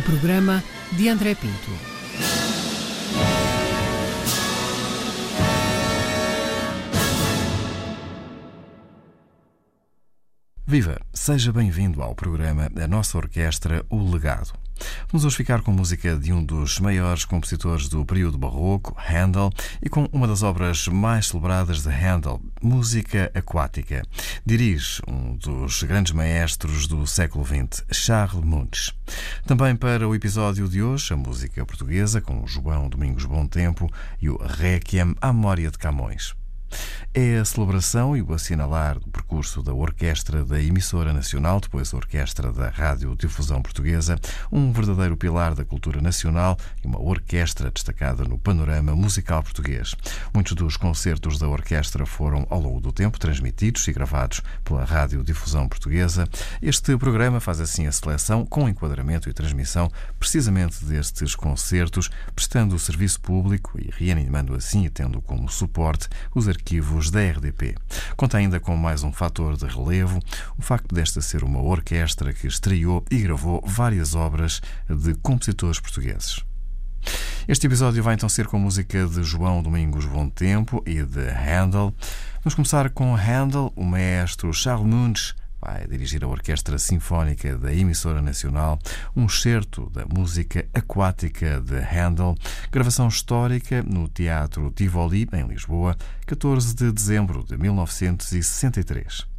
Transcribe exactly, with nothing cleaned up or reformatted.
programa de André Pinto. Viva! Seja bem-vindo ao programa da nossa orquestra O Legado. Vamos hoje ficar com música de um dos maiores compositores do período barroco, Handel, e com uma das obras mais celebradas de Handel, Música Aquática. Dirige um dos grandes maestros do século vinte, Charles Munch. Também para o episódio de hoje, a música portuguesa, com o João Domingos Bom Tempo e o Requiem à memória de Camões. É a celebração e o assinalar do percurso da Orquestra da Emissora Nacional, depois a Orquestra da Rádio Difusão Portuguesa, um verdadeiro pilar da cultura nacional e uma orquestra destacada no panorama musical português. Muitos dos concertos da orquestra foram, ao longo do tempo, transmitidos e gravados pela Rádio Difusão Portuguesa. Este programa faz assim a seleção com enquadramento e transmissão precisamente destes concertos, prestando o serviço público e reanimando assim e tendo como suporte os arquivos da R D P. Conta ainda com mais um fator de relevo, o facto desta ser uma orquestra que estreou e gravou várias obras de compositores portugueses. Este episódio vai então ser com música de João Domingos Bom Tempo e de Handel. Vamos começar com Handel. O maestro Charles Munch vai dirigir a Orquestra Sinfónica da Emissora Nacional, um excerto da Música Aquática de Handel, gravação histórica no Teatro Tivoli, em Lisboa, catorze de dezembro de mil novecentos e sessenta e três.